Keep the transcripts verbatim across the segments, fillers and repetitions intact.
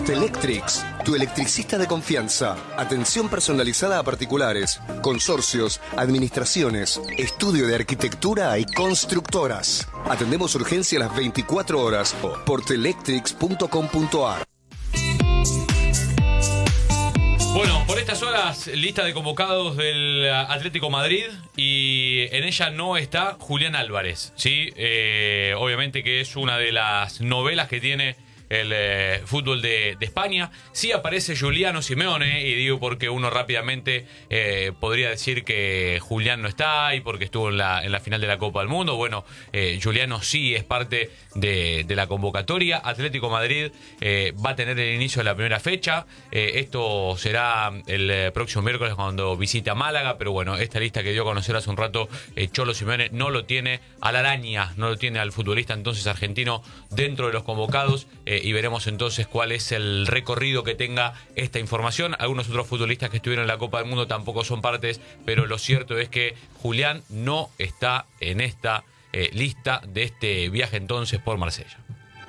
Portelectrics, tu electricista de confianza. Atención personalizada a particulares, consorcios, administraciones, estudio de arquitectura y constructoras. Atendemos urgencia a las veinticuatro horas. portelectrics punto com punto a r. Bueno, por estas horas, lista de convocados del Atlético Madrid y en ella no está Julián Álvarez, ¿sí? Eh, obviamente que es una de las novelas que tiene el eh, fútbol de, de España. Sí aparece Giuliano Simeone, y digo porque uno rápidamente eh, podría decir que Julián no está y porque estuvo en la, en la final de la Copa del Mundo. Bueno, eh, Giuliano sí es parte de, de la convocatoria. Atlético Madrid eh, va a tener el inicio de la primera fecha. Eh, esto será el eh, próximo miércoles cuando visite a Málaga, pero bueno, esta lista que dio a conocer hace un rato eh, Cholo Simeone no lo tiene a la araña, no lo tiene al futbolista entonces argentino dentro de los convocados. Eh, y veremos entonces cuál es el recorrido que tenga esta información. Algunos otros futbolistas que estuvieron en la Copa del Mundo tampoco son partes, pero lo cierto es que Julián no está en esta eh, lista de este viaje entonces por Marsella.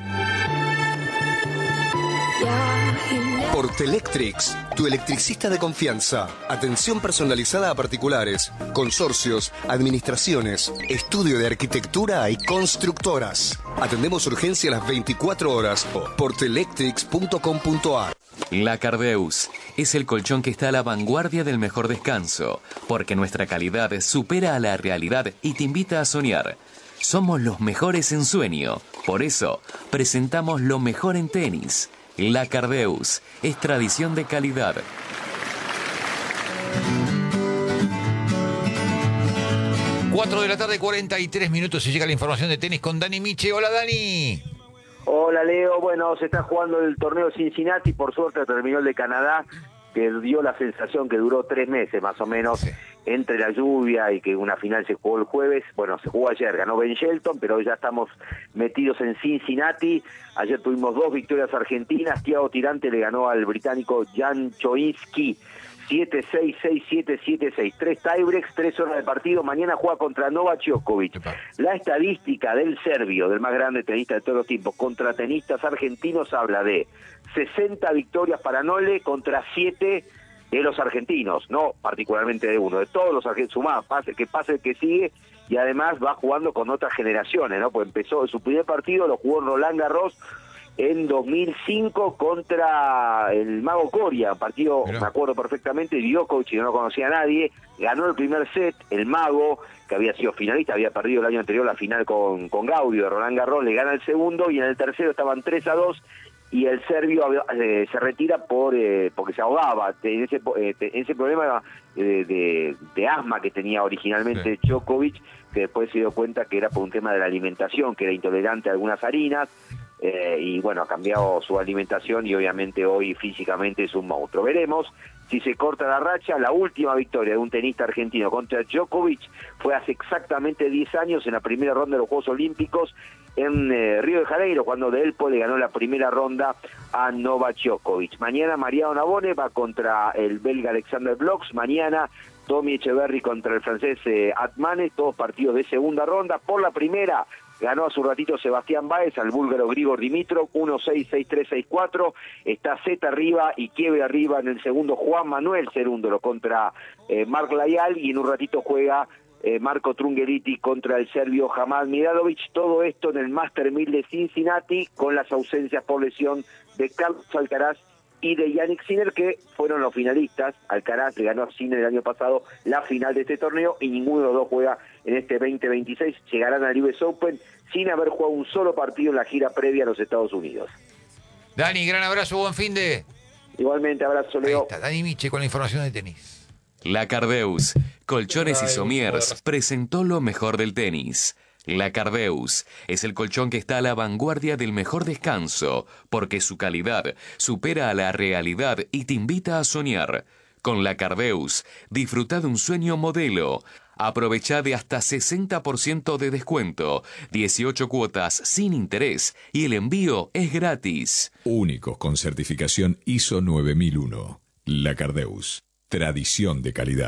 Portelectrics, tu electricista de confianza. Atención personalizada a particulares, consorcios, administraciones, estudio de arquitectura y constructoras. Atendemos urgencia a las veinticuatro horas. portelectrics punto com punto a r. La Cardeus es el colchón que está a la vanguardia del mejor descanso, porque nuestra calidad supera a la realidad y te invita a soñar. Somos los mejores en sueño, por eso presentamos lo mejor en tenis. La Cardeus es tradición de calidad. cuatro de la tarde, cuarenta y tres minutos, y llega la información de tenis con Dani Miche. Hola, Dani. Hola, Leo. Bueno, se está jugando el torneo Cincinnati. Por suerte terminó el de Canadá, que dio la sensación que duró tres meses más o menos, sí, entre la lluvia y que una final se jugó el jueves. Bueno, se jugó ayer, ganó Ben Shelton, pero hoy ya estamos metidos en Cincinnati. Ayer tuvimos dos victorias argentinas. Thiago Tirante le ganó al británico Jan Choinski siete seis, seis siete, siete seis. Tres tiebreaks, tres horas de partido. Mañana juega contra Novak Djokovic. La estadística del serbio, del más grande tenista de todos los tiempos, contra tenistas argentinos habla de sesenta victorias para Nole contra siete de los argentinos, no particularmente de uno, de todos los argentinos, sumá, pase, que pase el que sigue, y además va jugando con otras generaciones, ¿no? Pues empezó su primer partido, lo jugó Roland Garros en dos mil cinco contra el Mago Coria, partido, Pero... me acuerdo perfectamente, Djokovic, no lo conocía a nadie, ganó el primer set, el Mago, que había sido finalista, había perdido el año anterior la final con, con Gaudio de Roland Garros, le gana el segundo, y en el tercero estaban tres a dos, y el serbio eh, se retira por eh, porque se ahogaba, en ese, eh, ese problema eh, de, de asma que tenía originalmente sí. Djokovic, que después se dio cuenta que era por un tema de la alimentación, que era intolerante a algunas harinas, eh, y bueno, ha cambiado su alimentación y obviamente hoy físicamente es un monstruo. Veremos si se corta la racha. La última victoria de un tenista argentino contra Djokovic fue hace exactamente diez años en la primera ronda de los Juegos Olímpicos en eh, Río de Janeiro, cuando Del Po le ganó la primera ronda a Novak Djokovic. Mañana Mariano Navone va contra el belga Alexander Bloch. Mañana Tommy Echeverry contra el francés eh, Atmane, todos partidos de segunda ronda. Por la primera ganó hace un ratito Sebastián Báez al búlgaro Grigor Dimitrov, uno seis, seis tres, seis cuatro. Está Zeta arriba y Kieve arriba en el segundo. Juan Manuel Cerúndolo contra eh, Marc Layal, y en un ratito juega eh, Marco Trungeliti contra el serbio Hamad Miradovich. Todo esto en el Master mil de Cincinnati, con las ausencias por lesión de Carlos Alcaraz y de Yannick Sinner, que fueron los finalistas. Alcaraz le ganó a Sinner el año pasado la final de este torneo, y ninguno de los dos juega en este veinte veintiséis. Llegarán al U S Open sin haber jugado un solo partido en la gira previa a los Estados Unidos. Dani, gran abrazo, buen fin de... Igualmente, abrazo, Leo. Ahí está, Dani Miche con la información de tenis. La Cardeus, Colchones y Somiers, presentó lo mejor del tenis. La Cardeus es el colchón que está a la vanguardia del mejor descanso, porque su calidad supera a la realidad y te invita a soñar. Con la Cardeus, disfruta de un sueño modelo. Aprovecha de hasta sesenta por ciento de descuento, dieciocho cuotas sin interés, y el envío es gratis. Únicos con certificación I S O nueve mil uno. La Cardeus, tradición de calidad.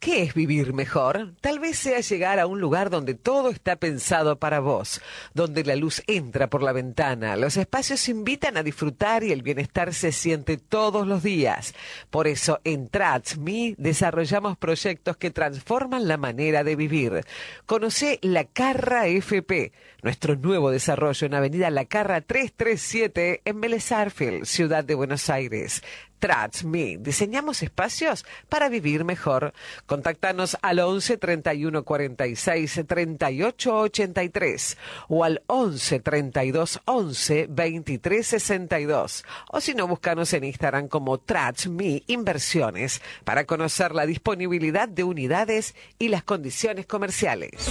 ¿Qué es vivir mejor? Tal vez sea llegar a un lugar donde todo está pensado para vos, donde la luz entra por la ventana, los espacios invitan a disfrutar y el bienestar se siente todos los días. Por eso en TransMe desarrollamos proyectos que transforman la manera de vivir. Conocé La Carra F P, nuestro nuevo desarrollo en Avenida La Carra trescientos treinta y siete en Vélez Sarsfield, Ciudad de Buenos Aires. TransMe, diseñamos espacios para vivir mejor. Contáctanos al once, treinta y uno, cuarenta y seis, treinta y ocho, ochenta y tres o al once, treinta y dos, once, veintitrés, sesenta y dos. O si no, búscanos en Instagram como TransMe Inversiones para conocer la disponibilidad de unidades y las condiciones comerciales.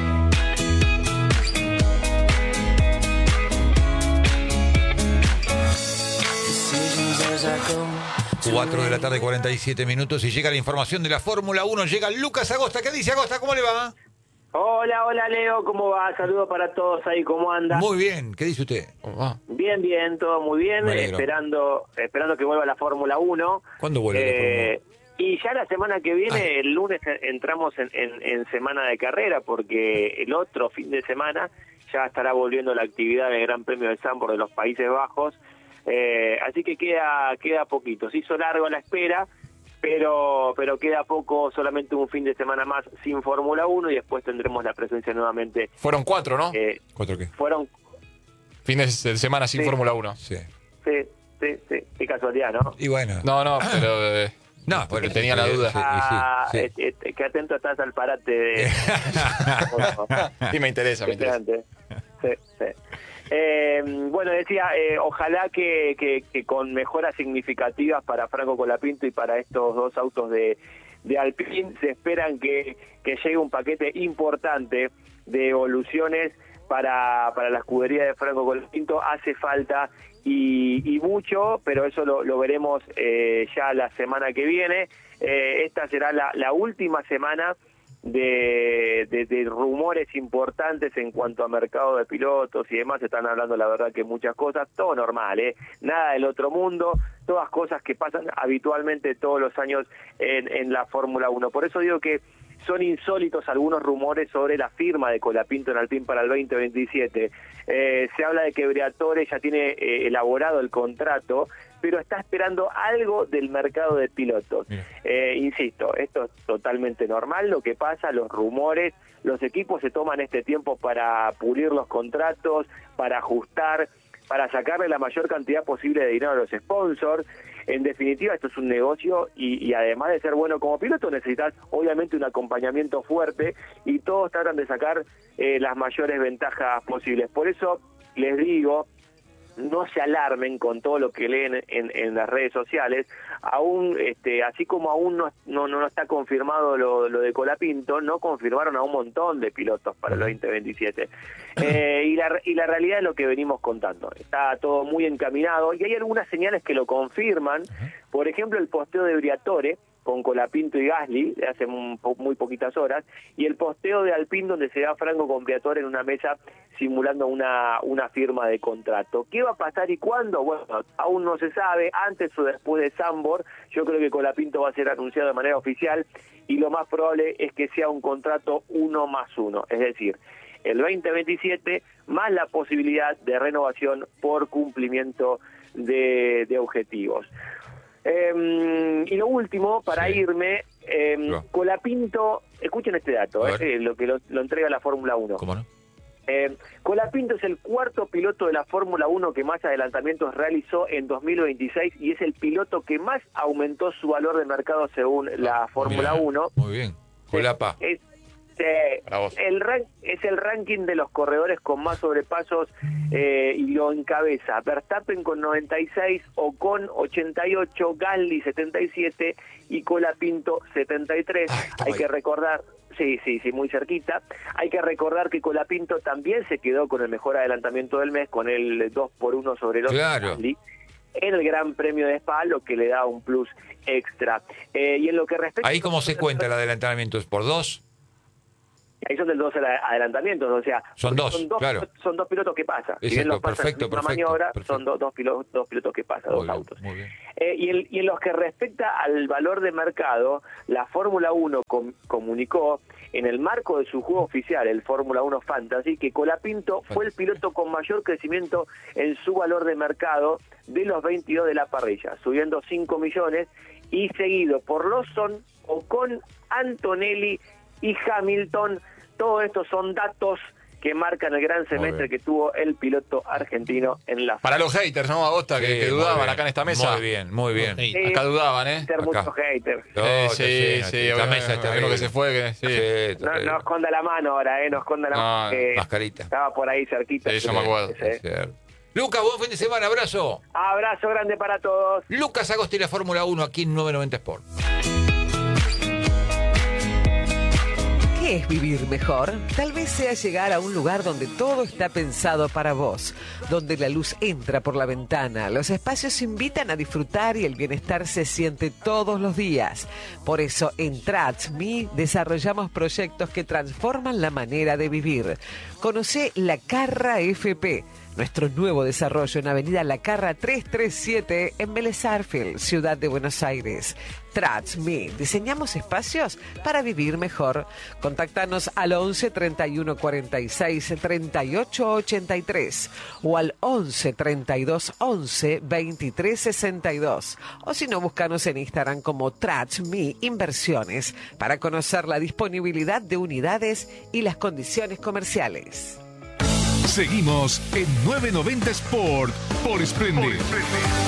cuatro de la tarde, cuarenta y siete minutos, y llega la información de la Fórmula uno. Llega Lucas Agosta. ¿Qué dice Agosta? ¿Cómo le va? Hola, hola Leo, ¿cómo va? Saludos para todos ahí, ¿cómo anda? Muy bien. ¿Qué dice usted? Oh, Bien, bien, todo muy bien, esperando esperando que vuelva la Fórmula uno. ¿Cuándo vuelve eh, la Fórmula uno? Y ya la semana que viene, Ay. el lunes, entramos en, en, en semana de carrera, porque el otro fin de semana ya estará volviendo la actividad del Gran Premio de Zandvoort de los Países Bajos. Eh, así que queda queda poquito. Se hizo largo la espera, pero pero queda poco, solamente un fin de semana más sin Fórmula uno y después tendremos la presencia nuevamente. Fueron cuatro, ¿no? Eh, ¿Cuatro qué? fueron, Fines de semana sin Sí. Fórmula uno. Sí. sí, sí, sí, qué casualidad, ¿no? Y bueno. No, no, pero... eh, No, porque bueno, tenía sí, la duda. sí, Ah, sí, sí. et- et- qué atento estás al parate de... Sí, me interesa, me interesa. Impresionante. Sí, sí. Eh, bueno, decía, eh, ojalá que, que, que con mejoras significativas para Franco Colapinto y para estos dos autos de, de Alpine, se esperan que, que llegue un paquete importante de evoluciones para, para la escudería de Franco Colapinto. Hace falta y, y mucho, pero eso lo, lo veremos eh, ya la semana que viene. Eh, esta será la, la última semana De, de, de rumores importantes en cuanto a mercado de pilotos y demás. Están hablando, la verdad, que muchas cosas, todo normal, ¿eh? Nada del otro mundo, todas cosas que pasan habitualmente todos los años en, en la Fórmula uno. Por eso digo que son insólitos algunos rumores sobre la firma de Colapinto en Alpine para el veinte veintisiete. Eh, se habla de que Briatore ya tiene eh, elaborado el contrato, pero está esperando algo del mercado de pilotos. Eh, insisto, esto es totalmente normal, lo que pasa, los rumores, los equipos se toman este tiempo para pulir los contratos, para ajustar, para sacarle la mayor cantidad posible de dinero a los sponsors. En definitiva, esto es un negocio y, y además de ser bueno como piloto, necesitas obviamente un acompañamiento fuerte y todos tratan de sacar eh, las mayores ventajas posibles. Por eso les digo, no se alarmen con todo lo que leen en, en las redes sociales. Aún, este, así como aún no, no, no está confirmado lo, lo de Colapinto, no confirmaron a un montón de pilotos para el veinte veintisiete. Eh, y, la, y la realidad es lo que venimos contando. Está todo muy encaminado y hay algunas señales que lo confirman. Por ejemplo, el posteo de Briatore con Colapinto y Gasly de hace muy, muy poquitas horas, y el posteo de Alpine donde se da Franco con Briatore en una mesa simulando una, una firma de contrato. ¿Qué va a pasar y cuándo? Bueno, aún no se sabe, antes o después de Zandvoort. Yo creo que Colapinto va a ser anunciado de manera oficial y lo más probable es que sea un contrato uno más uno, es decir, el veinte veintisiete más la posibilidad de renovación por cumplimiento de, de objetivos. Eh, y lo último, para Sí. irme, eh, No. Colapinto, escuchen este dato, A eh, ver. lo que lo, lo entrega la Fórmula uno. ¿Cómo no? Eh, Colapinto es el cuarto piloto de la Fórmula uno que más adelantamientos realizó en dos mil veintiséis y es el piloto que más aumentó su valor de mercado según la Fórmula Mirá, uno. Muy bien. Colapa. Es, eh, Para vos. el ran- es el ranking de los corredores con más sobrepasos eh, y lo encabeza Verstappen con noventa y seis, Ocon ochenta y ocho, Gasly setenta y siete y Colapinto setenta y tres. Ah, estaba Hay que ahí. recordar, sí, sí, sí, muy cerquita. Hay que recordar que Colapinto también se quedó con el mejor adelantamiento del mes, con el dos por uno sobre los Claro. Gasly en el Gran Premio de Spa, lo que le da un plus extra. Eh, y en lo que respecta Ahí cómo se cuenta el adelantamiento, ¿es por dos? ahí son del dos adelantamientos, o sea, Son dos, son dos, claro. son dos pilotos que pasan. Si Exacto, bien los pasan perfecto, en la misma perfecto, maniobra, perfecto. son do- dos, pilotos, dos pilotos que pasan, Muy dos bien, autos. muy bien. Eh, y, el- y en los que respecta al valor de mercado, la Fórmula uno com- comunicó en el marco de su juego oficial, el Fórmula uno Fantasy, que Colapinto fue el piloto con mayor crecimiento en su valor de mercado de los veintidós de la parrilla, subiendo cinco millones, y seguido por Lawson, Ocon, Antonelli y Hamilton. Todo esto son datos que marcan el gran semestre que tuvo el piloto argentino en la Para los haters, ¿no, Agosta? Que, Sí, que muy dudaban bien, acá en esta mesa. Muy bien, muy bien. Sí. Acá dudaban, ¿eh? ser Acá. mucho hater. No, Eh, te sí, sé, sí, esta obviamente, mesa es hay uno terrible. que se fue, que- sí. Sí, No, terrible. no esconda la mano ahora, eh, no esconda la No, mano. que mascarita. Estaba por ahí cerquita. Sí, yo me acuerdo. Sí. Es cierto. Lucas, buen fin de semana, abrazo. Abrazo grande para todos. Lucas Agosta y la Fórmula uno aquí en novecientos noventa Sport. ¿Qué es vivir mejor? Tal vez sea llegar a un lugar donde todo está pensado para vos, donde la luz entra por la ventana, los espacios invitan a disfrutar y el bienestar se siente todos los días. Por eso en TransMe desarrollamos proyectos que transforman la manera de vivir. Conocé La Carra F P, nuestro nuevo desarrollo en Avenida La Carra trescientos treinta y siete en Vélez Sarsfield, Ciudad de Buenos Aires. TransMe, diseñamos espacios para vivir mejor. Contactanos al once treinta y uno cuarenta y seis treinta y ocho ochenta y tres o al once treinta y dos once veintitrés sesenta y dos. O si no, búscanos en Instagram como TransMe Inversiones para conocer la disponibilidad de unidades y las condiciones comerciales. Seguimos en novecientos noventa Sport por Splendid.